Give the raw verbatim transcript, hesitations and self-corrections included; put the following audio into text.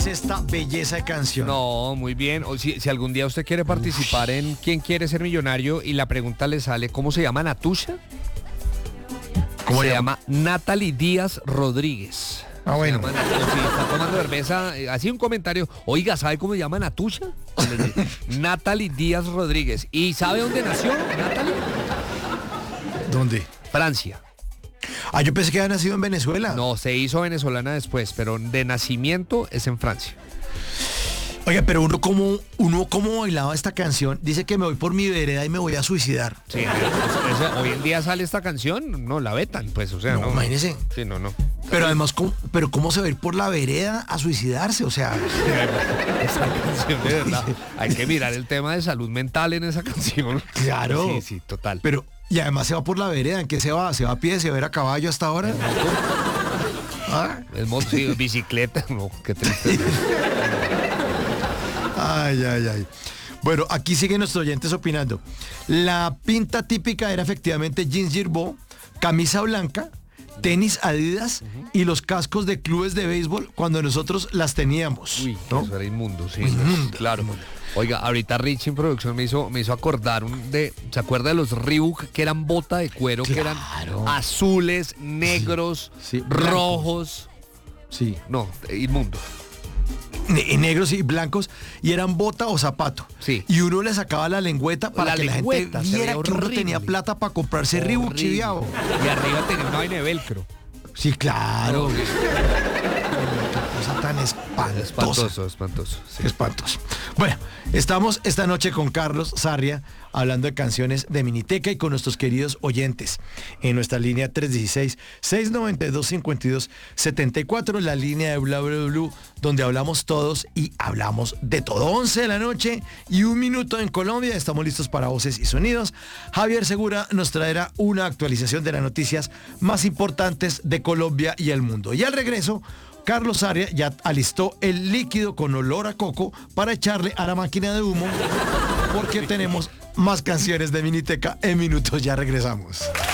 es esta belleza de canción? No, muy bien. O si, si algún día usted quiere participar en ¿Quién quiere ser millonario? Y la pregunta le sale, ¿cómo se llama Natusha? ¿Cómo se llama? llama Natalie Díaz Rodríguez. Ah, bueno. Se llama Nat- si está tomando cerveza, eh, así un comentario. Oiga, ¿sabe cómo se llama Natusha? Natalie Díaz Rodríguez. ¿Y sabe dónde nació Natalie? ¿Dónde? Francia. Ah, yo pensé que había nacido en Venezuela. No, se hizo venezolana después, pero de nacimiento es en Francia. Oiga, pero uno como uno como bailaba esta canción, dice que me voy por mi vereda y me voy a suicidar. Sí, pues, esa- hoy en día sale esta canción, no la vetan, pues, o sea, No, no. imagínese. Sí, no, no. Pero además, ¿cómo, pero ¿cómo se va a ir por la vereda a suicidarse? O sea, Esa canción, de verdad. Hay que mirar el tema de salud mental en esa canción. claro. Sí, sí, total. Pero, y además se va por la vereda, ¿en qué se va? ¿Se va a pie? ¿Se va a ir a caballo hasta ahora? ¿Ah? El moto, sí, bicicleta, no, qué triste. Ay, ay, ay. Bueno, aquí siguen nuestros oyentes opinando. La pinta típica era efectivamente jeans Girbo, camisa blanca, tenis Adidas y los cascos de clubes de béisbol cuando nosotros las teníamos. Uy, ¿no? eso era inmundo, sí. Inmundo, claro. inmundo. Oiga, ahorita Rich en producción me hizo, me hizo acordar un de, ¿se acuerda de los Reebok que eran bota de cuero, que eran Claro. azules, negros, Sí, sí, blancos. rojos? Sí. No, inmundo. Ne- negros y blancos, y eran bota o zapato. Sí. Y uno le sacaba la lengüeta para La que lengüeta, la se gente viera veía que uno horrible. tenía plata para comprarse Reebok Horrible. chiviao. Y arriba tenía una vaina de velcro. Sí, claro. Qué cosa tan espantosa. Espantoso, espantoso. sí. Espantos. Bueno, estamos esta noche con Carlos Sarria hablando de canciones de Miniteca y con nuestros queridos oyentes en nuestra línea tres uno seis, seis nueve dos, cinco dos siete cuatro, la línea de Bla Bla Blue, donde hablamos todos y hablamos de todo. once de la noche y un minuto en Colombia. Estamos listos para voces y sonidos. Javier Segura nos traerá una actualización de las noticias más importantes de Colombia y el mundo. Y al regreso, Carlos Sarria ya alistó el líquido con olor a coco para echarle a la máquina de humo, porque tenemos más canciones de Miniteca en minutos. Ya regresamos.